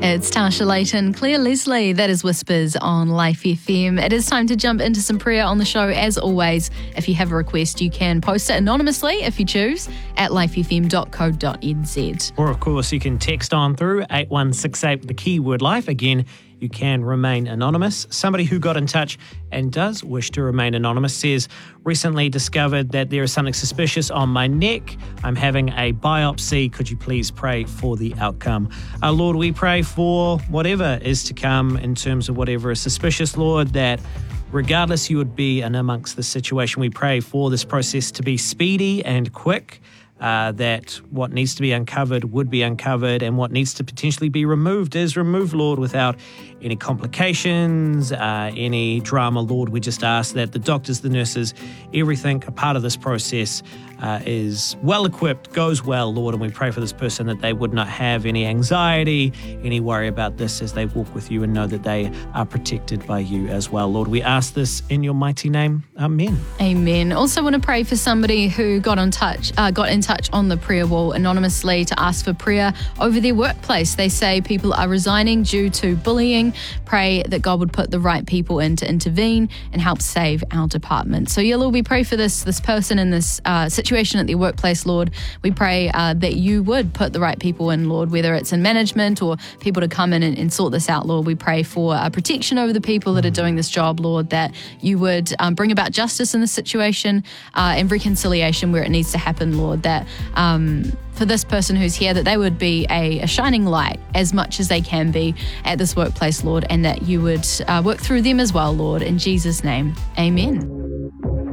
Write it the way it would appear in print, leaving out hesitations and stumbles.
It's Tasha Layton, Claire Leslie. That is Whispers on Life FM. It is time to jump into some prayer on the show. As always, if you have a request, you can post it anonymously if you choose at lifefm.co.nz. Or, of course, you can text on through 8168 with the keyword life. Again, you can remain anonymous. Somebody who got in touch and does wish to remain anonymous says, recently discovered that there is something suspicious on my neck. I'm having a biopsy. Could you please pray for the outcome? Lord, we pray for whatever is to come in terms of whatever is suspicious, Lord, that regardless you would be in amongst the situation. We pray for this process to be speedy and quick. That what needs to be uncovered would be uncovered, and what needs to potentially be removed is removed, Lord, without any complications, any drama, Lord. We just ask that the doctors, the nurses, everything a part of this process is well equipped, goes well, Lord, and we pray for this person that they would not have any anxiety, any worry about this as they walk with you and know that they are protected by you as well, Lord. We ask this in your mighty name. Amen. Amen. Also want to pray for somebody who got in touch on the prayer wall anonymously to ask for prayer over their workplace. They say people are resigning due to bullying. Pray that God would put the right people in to intervene and help save our department. So yeah, Lord, we pray for this person in this situation at their workplace, Lord. We pray that you would put the right people in, Lord, whether it's in management or people to come in and sort this out, Lord. We pray for protection over the people that are doing this job, Lord, that you would bring about justice in this situation and reconciliation where it needs to happen, Lord, that for this person who's here, that they would be a shining light as much as they can be at this workplace, Lord, and that you would work through them as well, Lord. In Jesus' name, amen.